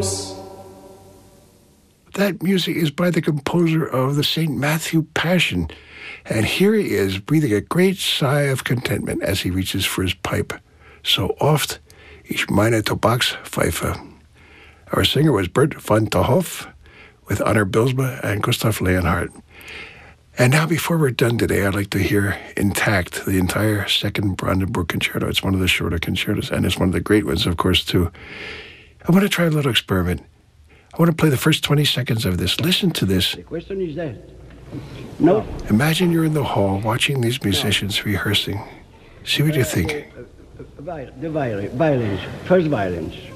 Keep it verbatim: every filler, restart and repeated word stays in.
Angelus. That music is by the composer of the Saint Matthew Passion, and here he is breathing a great sigh of contentment as he reaches for his pipe. So oft, ich meine Tobakspfeife. Our singer was Bert van te Hoff, with Honor Bilsma and Gustav Leonhardt. And now, before we're done today, I'd like to hear intact the entire second Brandenburg Concerto. It's one of the shorter concertos, and it's one of the great ones, of course, too. I want to try a little experiment. I want to play the first twenty seconds of this. Listen to this. The question is that. No. Imagine you're in the hall watching these musicians rehearsing. See what you think. The violins, first violins.